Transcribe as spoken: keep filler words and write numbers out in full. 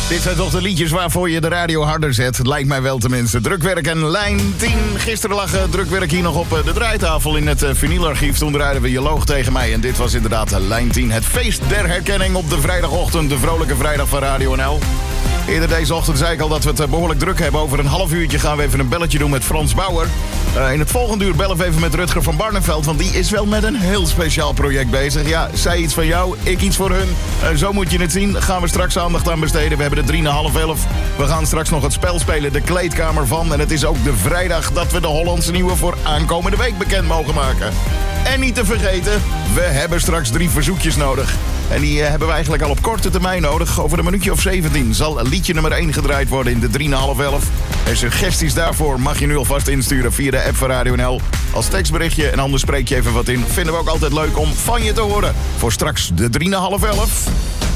Dit zijn toch de liedjes waarvoor je de radio harder zet. Lijkt mij wel tenminste. Drukwerk en lijn tien. Gisteren lag uh, Drukwerk hier nog op uh, de draaitafel in het uh, vinylarchief. Toen draaiden we Je loog tegen mij. En dit was inderdaad uh, lijn tien. Het feest der herkenning op de vrijdagochtend. De vrolijke vrijdag van Radio N L. Eerder deze ochtend zei ik al dat we het uh, behoorlijk druk hebben. Over een half uurtje gaan we even een belletje doen met Frans Bauer. Uh, in het volgende uur bellen we even met Rutger van Barneveld. Want die is wel met een heel speciaal project bezig. Ja, zij iets van jou, ik iets voor hun. Uh, zo moet je het zien. Gaan we straks aandacht aan besteden. We hebben de drie na half elf. We gaan straks nog het spel spelen, de kleedkamer van. En het is ook de vrijdag dat we de Hollandse nieuwe voor aankomende week bekend mogen maken. En niet te vergeten, we hebben straks drie verzoekjes nodig. En die uh, hebben we eigenlijk al op korte termijn nodig. Over een minuutje of zeventien zal liedje nummer één gedraaid worden in de drie na half elf. En suggesties daarvoor mag je nu alvast insturen via de app van Radio N L. Als tekstberichtje en anders spreek je even wat in. Vinden we ook altijd leuk om van je te horen. Voor straks de drie na half elf.